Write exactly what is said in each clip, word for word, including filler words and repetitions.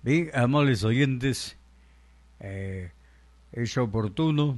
Bien, amables oyentes, eh, es oportuno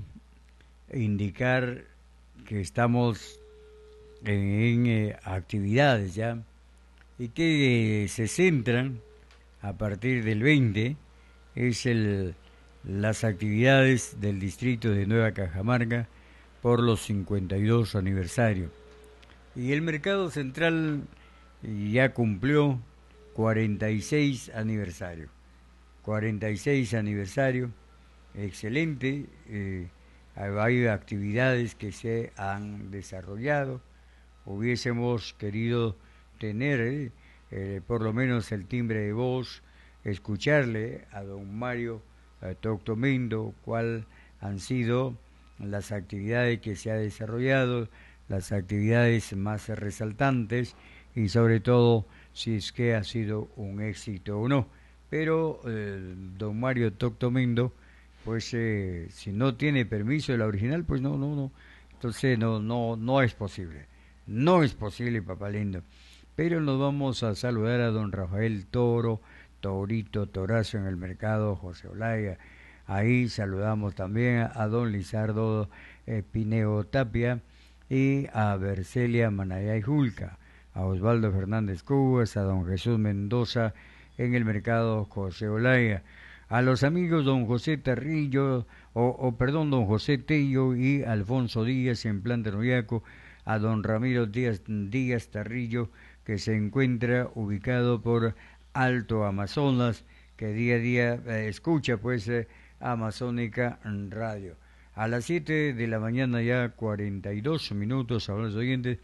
indicar que estamos en, en, eh, actividades ya y que eh, se centran a partir del veinte, es el, las actividades del distrito de Nueva Cajamarca por los cincuenta y dos aniversario. Y el mercado central ya cumplió cuarenta y seis aniversario. cuarenta y seis aniversario, excelente, eh, hay actividades que se han desarrollado, hubiésemos querido tener eh, eh, por lo menos el timbre de voz, escucharle a don Mario eh, Toctomendo cuál han sido las actividades que se ha desarrollado, las actividades más resaltantes y sobre todo si es que ha sido un éxito o no. Pero eh, don Mario Toctomendo, pues eh, si no tiene permiso de la original, pues no, no, no. Entonces no, no, no es posible. No es posible, papá lindo. Pero nos vamos a saludar a don Rafael Toro, Torito, Torazo en el mercado, José Olaya. Ahí saludamos también a don Lizardo eh, Pineo Tapia y a Bercelia Manayay Julca, a Osvaldo Fernández Cubas, a don Jesús Mendoza en el mercado José Olaya, a los amigos don José Tarrillo, o, o perdón, don José Tello y Alfonso Díaz en Planta Noyaco, a don Ramiro Díaz, Díaz Tarrillo, que se encuentra ubicado por Alto Amazonas, que día a día eh, escucha pues eh, Amazónica Radio. A las siete de la mañana ya cuarenta y dos minutos, a los oyentes,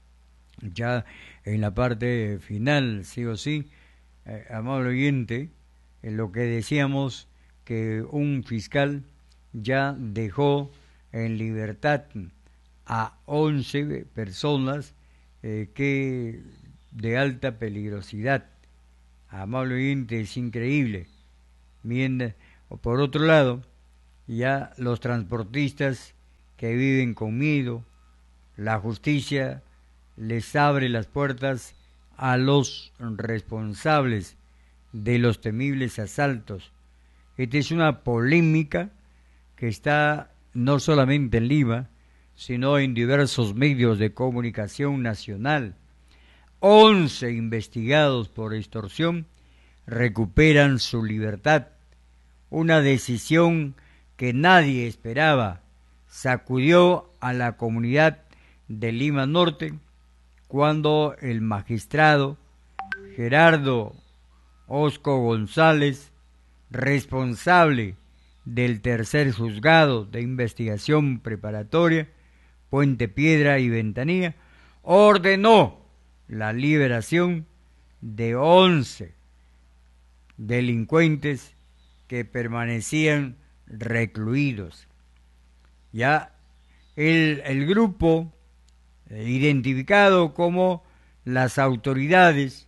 ya en la parte final, sí o sí, eh, amable oyente, en lo que decíamos que un fiscal ya dejó en libertad a once personas eh, que de alta peligrosidad. Amable oyente, es increíble. Bien, por otro lado, ya los transportistas que viven con miedo, la justicia les abre las puertas a los responsables de los temibles asaltos. Esta es una polémica que está no solamente en Lima, sino en diversos medios de comunicación nacional. Once investigados por extorsión recuperan su libertad. Una decisión que nadie esperaba sacudió a la comunidad de Lima Norte cuando el magistrado Gerardo Osco González, responsable del tercer juzgado de investigación preparatoria, Puente Piedra y Ventanilla, ordenó la liberación de once delincuentes que permanecían recluidos. Ya el, el grupo eh, identificado como las autoridades,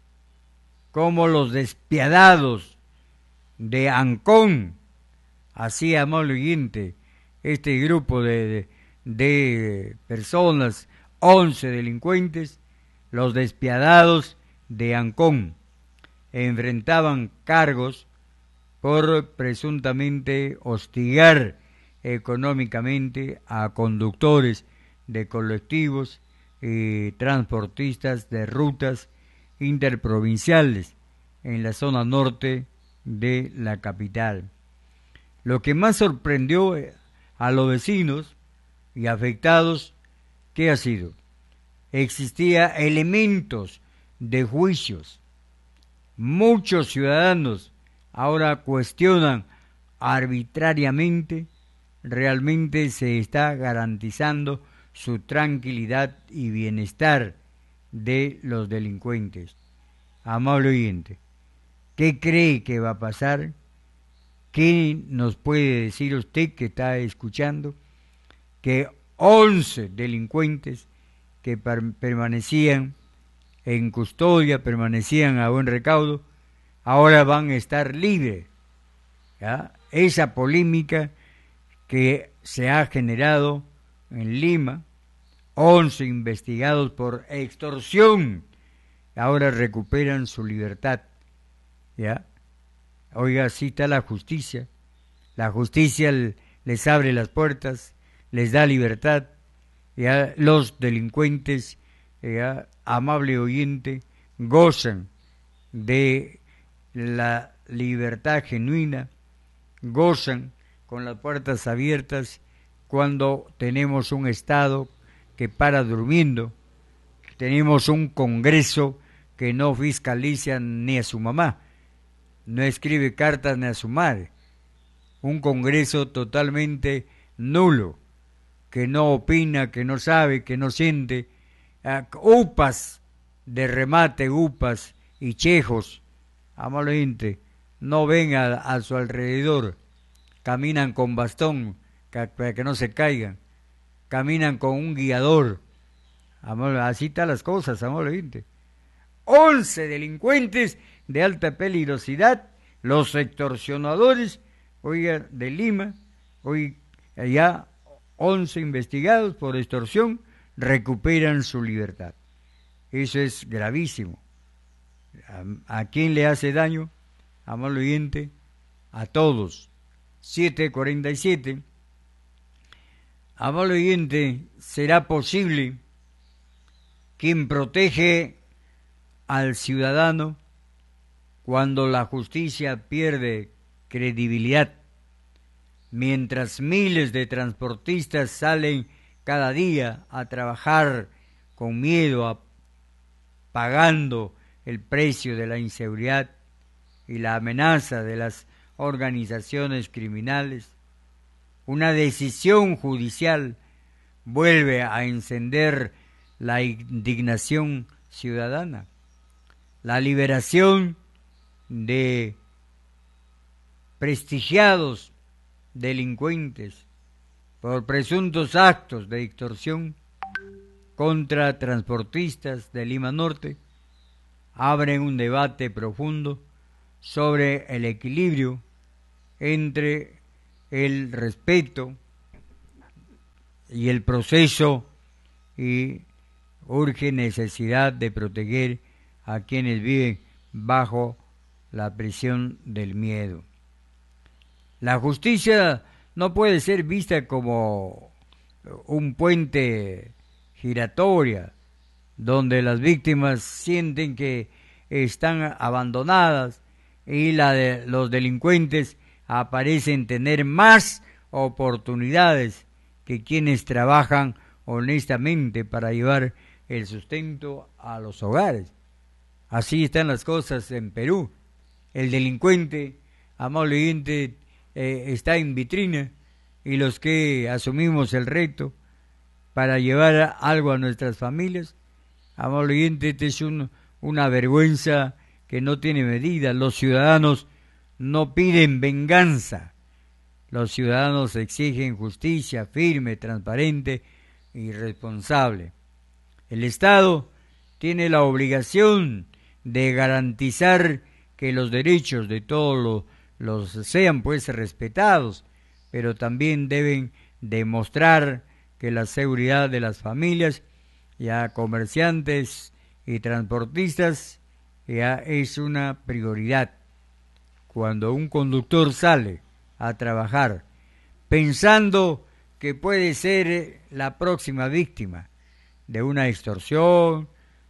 como los despiadados de Ancón, así amable oyente, este grupo de, de, de personas, once delincuentes, los despiadados de Ancón, enfrentaban cargos por presuntamente hostigar económicamente a conductores de colectivos y transportistas de rutas interprovinciales en la zona norte de la capital. Lo que más sorprendió a los vecinos y afectados, ¿qué ha sido? Existía elementos de juicios. Muchos ciudadanos ahora cuestionan arbitrariamente, realmente se está garantizando su tranquilidad y bienestar de los delincuentes. Amable oyente, ¿qué cree que va a pasar? ¿Qué nos puede decir usted que está escuchando? Que once delincuentes que per- permanecían en custodia, permanecían a buen recaudo, ahora van a estar libres. ¿Ya? Esa polémica que se ha generado en Lima, once investigados por extorsión, ahora recuperan su libertad. ¿Ya? Oiga, así está la justicia. La justicia les abre las puertas, les da libertad. Ya los delincuentes, ya, amable oyente, gozan de la libertad genuina, gozan con las puertas abiertas cuando tenemos un Estado que para durmiendo, tenemos un Congreso que no fiscaliza ni a su mamá, no escribe cartas ni a su madre, un Congreso totalmente nulo, que no opina, que no sabe, que no siente, uh, upas de remate, upas y chejos, amable gente, no ven a, a su alrededor, caminan con bastón para que no se caigan, caminan con un guiador, amable, así están las cosas, amable gente. once delincuentes de alta peligrosidad, los extorsionadores, oiga, de Lima, hoy ya once investigados por extorsión recuperan su libertad. Eso es gravísimo. ¿A, a quién le hace daño? Amable oyente, a todos. siete cuarenta y siete. Amable oyente, ¿será posible quien protege al ciudadano cuando la justicia pierde credibilidad? Mientras miles de transportistas salen cada día a trabajar con miedo, a, pagando el precio de la inseguridad y la amenaza de las organizaciones criminales, una decisión judicial vuelve a encender la indignación ciudadana. La liberación de prestigiados delincuentes por presuntos actos de extorsión contra transportistas de Lima Norte abren un debate profundo sobre el equilibrio entre el respeto y el proceso y urge necesidad de proteger a quienes viven bajo la presión del miedo. La justicia no puede ser vista como un puente giratoria donde las víctimas sienten que están abandonadas y la de los delincuentes aparecen tener más oportunidades que quienes trabajan honestamente para llevar el sustento a los hogares. Así están las cosas en Perú. El delincuente, amable oyente, eh, está en vitrina y los que asumimos el reto para llevar algo a nuestras familias, amable oyente, este es un, una vergüenza que no tiene medida. Los ciudadanos no piden venganza. Los ciudadanos exigen justicia firme, transparente y responsable. El Estado tiene la obligación de garantizar que los derechos de todos los, los sean pues respetados, pero también deben demostrar que la seguridad de las familias, ya comerciantes y transportistas, ya es una prioridad. Cuando un conductor sale a trabajar pensando que puede ser la próxima víctima de una extorsión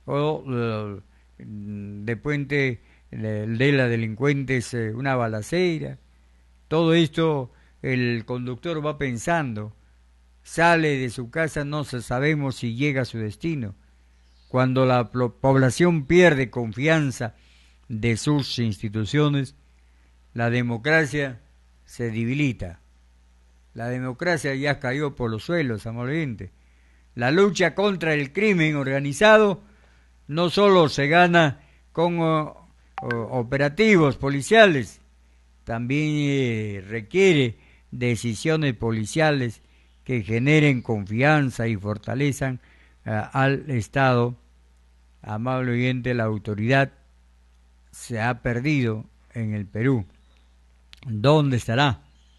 o de puente de la delincuentes, una balacera, todo esto el conductor va pensando, sale de su casa, no sabemos si llega a su destino. Cuando la población pierde confianza de sus instituciones, la democracia se debilita. La democracia ya cayó por los suelos, amable gente. La lucha contra el crimen organizado no solo se gana con uh, operativos policiales, también eh, requiere decisiones policiales que generen confianza y fortalezcan uh, al Estado. Amable oyente, la autoridad se ha perdido en el Perú. ¿Dónde estará?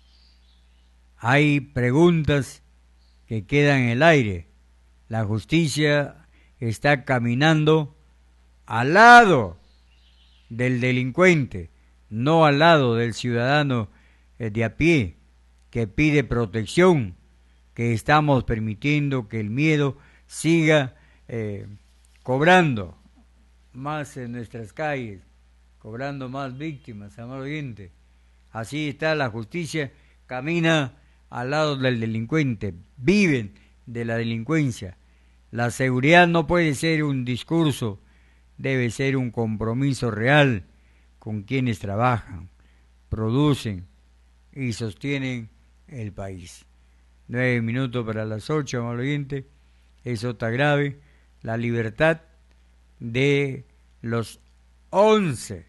Hay preguntas que quedan en el aire. La justicia está caminando al lado del delincuente, no al lado del ciudadano eh, de a pie que pide protección, que estamos permitiendo que el miedo siga eh, cobrando más en nuestras calles, cobrando más víctimas, amado oyente. Así está la justicia, camina al lado del delincuente, viven de la delincuencia. La seguridad no puede ser un discurso, debe ser un compromiso real con quienes trabajan, producen y sostienen el país. Nueve minutos para las ocho, amado oyente. Eso está grave. La libertad de los once,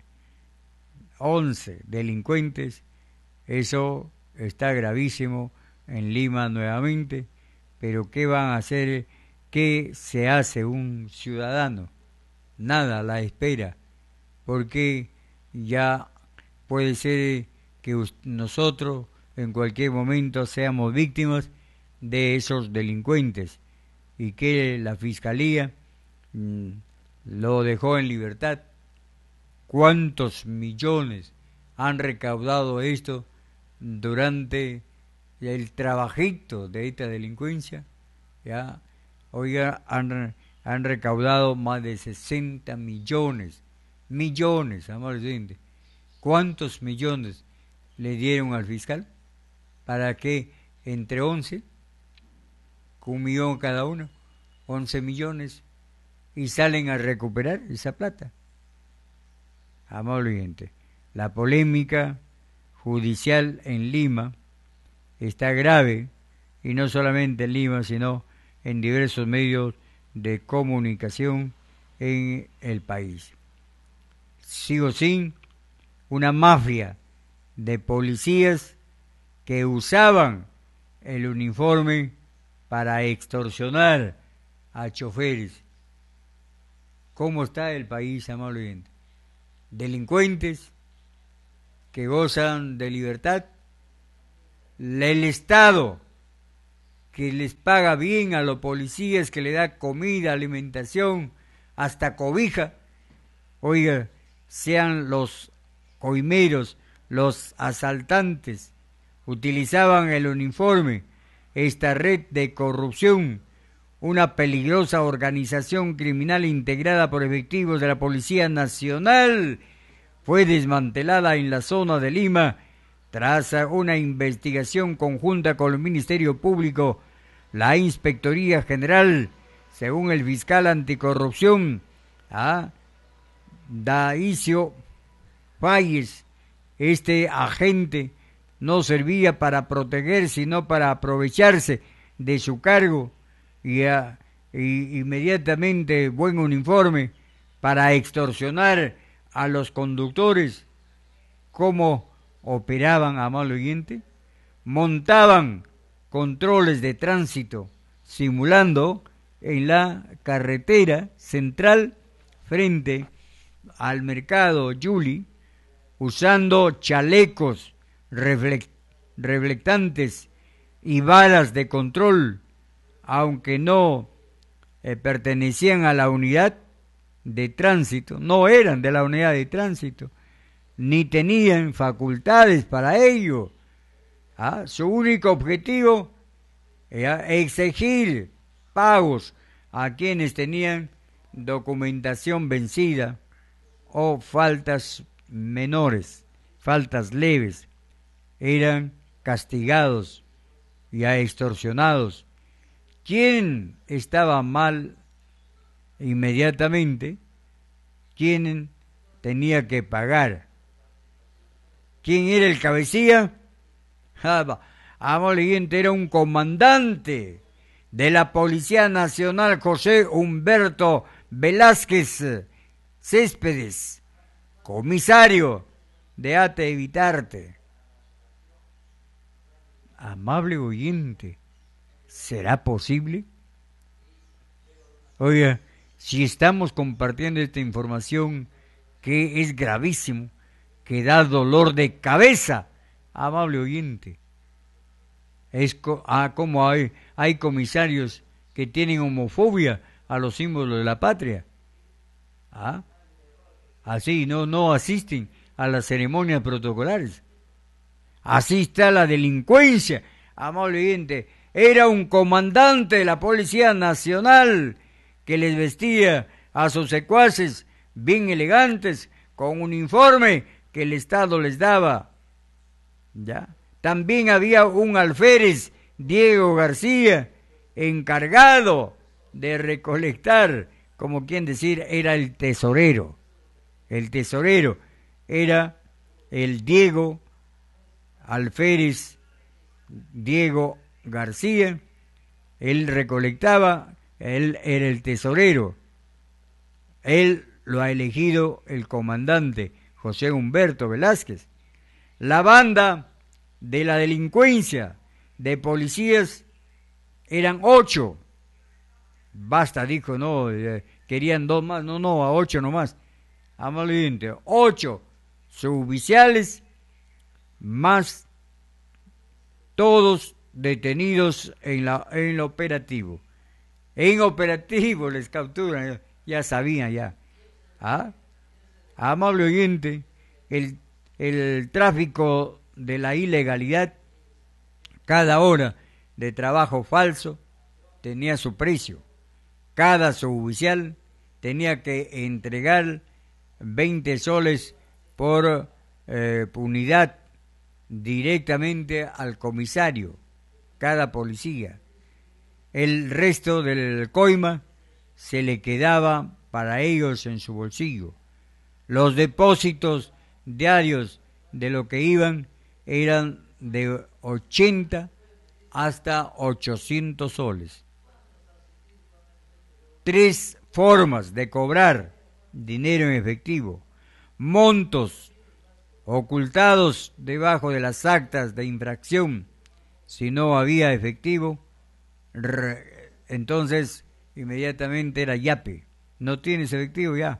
once delincuentes, eso está gravísimo en Lima nuevamente. Pero ¿qué van a hacer? ¿Qué se hace un ciudadano? Nada, la espera, porque ya puede ser que nosotros en cualquier momento seamos víctimas de esos delincuentes y que la Fiscalía mmm, lo dejó en libertad. ¿Cuántos millones han recaudado esto durante el trabajito de esta delincuencia? Ya, oiga, han, han recaudado más de sesenta millones, millones, amor oyente. ¿Cuántos millones le dieron al fiscal? ¿Para que entre once, un millón cada uno, once millones, y salen a recuperar esa plata? Amable oyente, la polémica judicial en Lima está grave, y no solamente en Lima, sino en diversos medios de comunicación en el país. Sigo sin una mafia de policías que usaban el uniforme para extorsionar a choferes. ¿Cómo está el país, amable oyente? Delincuentes que gozan de libertad, el Estado que les paga bien a los policías, que le da comida, alimentación, hasta cobija. Oiga, sean los coimeros, los asaltantes, utilizaban el uniforme, esta red de corrupción, una peligrosa organización criminal integrada por efectivos de la Policía Nacional, fue desmantelada en la zona de Lima tras una investigación conjunta con el Ministerio Público, la Inspectoría General, según el fiscal anticorrupción, ¿ah? Daicio Falles. Este agente no servía para proteger, sino para aprovecharse de su cargo y, a, y inmediatamente buen uniforme para extorsionar a los conductores. ¿Cómo operaban, amable oyente? Montaban controles de tránsito simulando en la carretera central frente al mercado Yuli, usando chalecos reflect, reflectantes y balas de control, aunque no eh, pertenecían a la unidad de tránsito, no eran de la unidad de tránsito, ni tenían facultades para ello. ¿Ah? Su único objetivo era exigir pagos a quienes tenían documentación vencida o faltas menores, faltas leves. Eran castigados y extorsionados. ¿Quién estaba mal inmediatamente? ¿Quién tenía que pagar? ¿Quién era el cabecilla? Amable oyente, era un comandante de la Policía Nacional, José Humberto Velázquez Céspedes, comisario de Ate Evitarte. Amable oyente, ¿será posible? Oiga, si estamos compartiendo esta información que es gravísimo, que da dolor de cabeza, amable oyente, es co ah, como hay, hay comisarios que tienen homofobia a los símbolos de la patria. ¿Ah? Así, no, no asisten a las ceremonias protocolares. Así está la delincuencia, amable oyente. Era un comandante de la Policía Nacional que les vestía a sus secuaces bien elegantes con un uniforme que el Estado les daba. ¿Ya? También había un alférez, Diego García, encargado de recolectar, como quien decir, era el tesorero. El tesorero era el Diego alférez Diego García. Él recolectaba, él era el tesorero. Él lo ha elegido el comandante José Humberto Velázquez. La banda de la delincuencia de policías eran ocho. Basta, dijo, no, eh, querían dos más, no, no, a ocho nomás. Amable, ocho suboficiales más todos detenidos en la en el operativo. En operativo les capturan, ya sabían ya. ¿Ah? Amable oyente, el, el tráfico de la ilegalidad, cada hora de trabajo falso tenía su precio. Cada suboficial tenía que entregar veinte soles por eh, unidad directamente al comisario, cada policía. El resto del coima se le quedaba para ellos en su bolsillo. Los depósitos diarios de lo que iban eran de ochenta hasta ochocientos soles. Tres formas de cobrar dinero en efectivo, montos ocultados debajo de las actas de infracción. Si no había efectivo, re, entonces inmediatamente era yape. No tienes efectivo ya.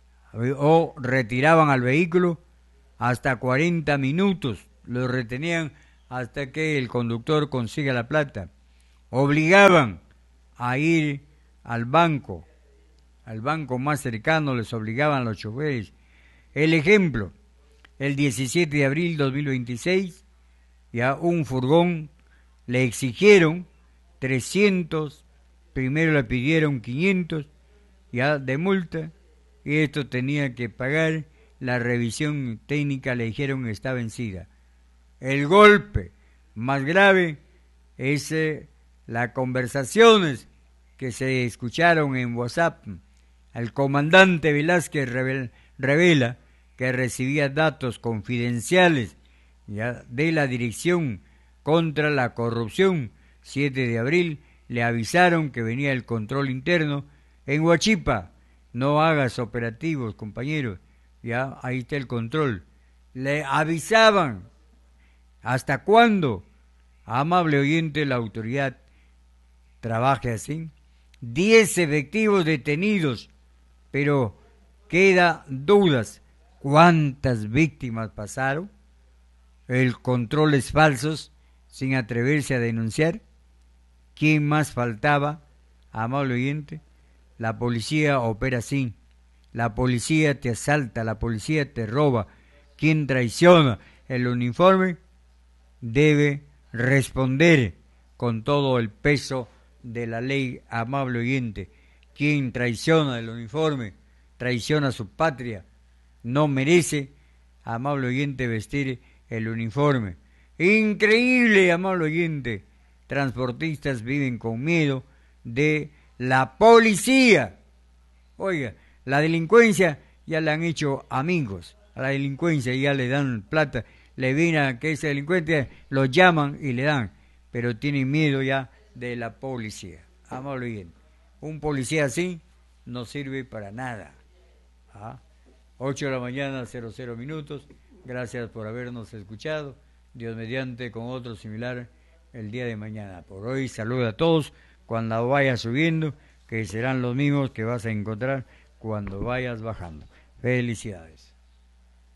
O retiraban al vehículo hasta cuarenta minutos, lo retenían hasta que el conductor consiga la plata. Obligaban a ir al banco, al banco más cercano, les obligaban a los choferes. El ejemplo, el diecisiete de abril de dos mil veintiséis, ya un furgón le exigieron trescientos, primero le pidieron quinientos ya de multa, y esto tenía que pagar. La revisión técnica le dijeron que está vencida. El golpe más grave es eh, las conversaciones que se escucharon en WhatsApp. El comandante Velázquez revel, revela que recibía datos confidenciales ya de la Dirección contra la Corrupción. siete de abril le avisaron que venía el control interno en Huachipa. No hagas operativos, compañeros. Ya, ahí está el control. Le avisaban. ¿Hasta cuándo? Amable oyente, la autoridad trabaje así. Diez efectivos detenidos, pero queda dudas. ¿Cuántas víctimas pasaron? El controles falsos sin atreverse a denunciar. ¿Quién más faltaba? Amable oyente, la policía opera así. La policía te asalta, la policía te roba. Quien traiciona el uniforme debe responder con todo el peso de la ley, amable oyente. Quien traiciona el uniforme, traiciona a su patria, no merece, amable oyente, vestir el uniforme. Increíble, amable oyente. Transportistas viven con miedo de la policía. Oiga, la delincuencia ya le han hecho amigos. A la delincuencia ya le dan plata. Le vienen a que ese delincuente lo llaman y le dan. Pero tienen miedo ya de la policía. Amable oyente. Un policía así no sirve para nada. ¿Ah? ocho de la mañana, cero cero minutos. Gracias por habernos escuchado. Dios mediante, con otro similar el día de mañana. Por hoy, saluda a todos cuando vayas subiendo, que serán los mismos que vas a encontrar cuando vayas bajando. Felicidades.